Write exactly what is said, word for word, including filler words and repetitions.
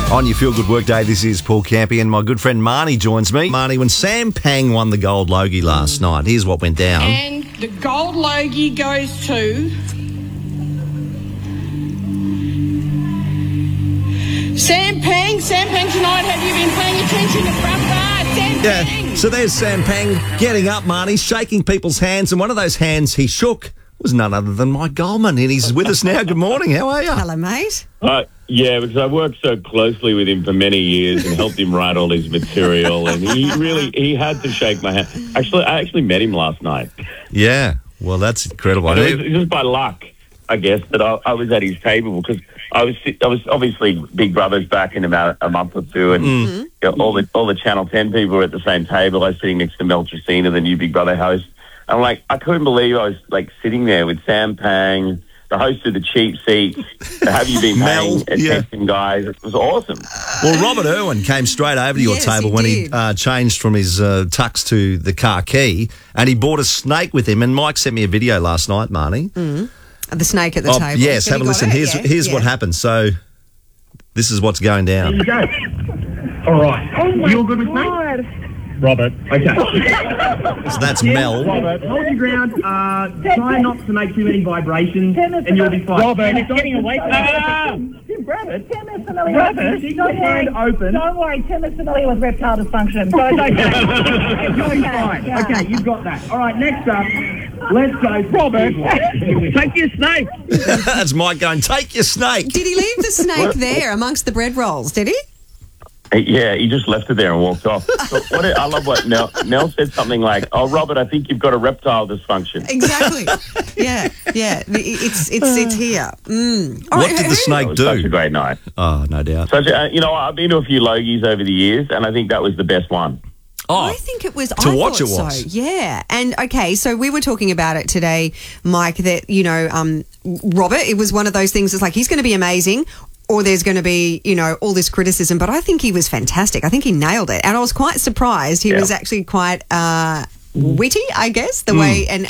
On your Feel Good Work Day, this is Paul Campy and my good friend Marnie joins me. Marnie, when Sam Pang won the Gold Logie last night, here's what went down. And the Gold Logie goes to Sam Pang. Sam Pang tonight, have you been paying attention to front bar? Sam Yeah, Pang. so there's Sam Pang getting up, Marnie, shaking people's hands, and one of those hands he shook was none other than Mike Goldman, and he's with us now. Good morning, how are you? Hello, mate. Uh, yeah, because I worked so closely with him for many years and helped him write all his material, and he really he had to shake my hand. Actually, I actually met him last night. Yeah, well, that's incredible. And it was just by luck, I guess, that I, I was at his table because I was I was obviously Big Brother's back in about a month or two, and Mm-hmm. you know, all the all the Channel ten people were at the same table. I was sitting next to Mel Tracina, the new Big Brother host. I'm like, I couldn't believe I was like sitting there with Sam Pang, the host of the Cheap Seats, the Have You Been Mel, Paying yeah. Attention guys. It was awesome. Well, Robert Irwin came straight over to your Yes, table he when he did. uh, changed from his uh, tux to the car key, and he brought a snake with him. And Mike sent me a video last night, Marnie. The snake at the Oh, table. yes, Have have a you got listen. it? Here's Yeah, here's yeah. what happened. So this is what's going There down. you go. All right. you all good with me? Robert. Okay. So that's Mel. Robert, hold your ground. Uh, try not to make too many vibrations, and you'll be fine. Robert, it's getting away from you. Robert, Tim is familiar Robert, with keep don't your hand worry, open. Don't worry, Tim is familiar with reptile dysfunction. So it's okay. You'll be fine. Yeah. Okay, you've got that. All right, next up, let's go. Robert, take your snake. That's Mike going, take your snake. Did he leave the snake there amongst the bread rolls, did he? Yeah, he just left it there and walked off. So what it, I love what Nell, Nell said something like, "Oh, Robert, I think you've got a reptile dysfunction." Exactly. yeah, yeah. It's it's it's here. Mm. All What right, did who- the It snake was such a do? great night. Oh, no doubt. Such a, uh, you know, I've been to a few Logies over the years, and I think that was the best one. Oh, I think it was. To I watch thought it was. So. Yeah, and okay, so we were talking about it today, Mike. That you know, um, Robert. It was one of those things. It's like he's going to be amazing, or there's going to be, you know, all this criticism. But I think he was fantastic. I think he nailed it, and I was quite surprised. He Yeah. was actually quite uh, witty, I guess, the way and.